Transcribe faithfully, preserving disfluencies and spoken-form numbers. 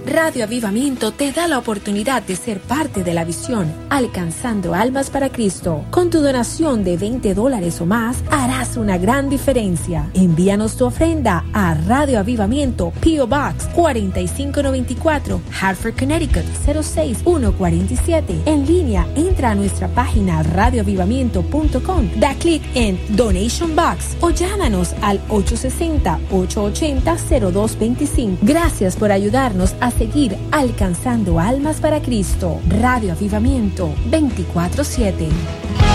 Radio Avivamiento te da la oportunidad de ser parte de la visión, alcanzando almas para Cristo. Con tu donación de veinte dólares o más, harás una gran diferencia. Envíanos tu ofrenda a Radio Avivamiento, P O Box cuarenta y cinco noventa y cuatro, Hartford, Connecticut cero seis uno cuatro siete. En línea, entra a nuestra página radio avivamiento punto com, da clic en Donation Box o llámanos al ocho seis cero, ocho ocho cero, cero dos dos cinco. Gracias por ayudarnos a seguir alcanzando almas para Cristo. Radio Avivamiento veinticuatro siete.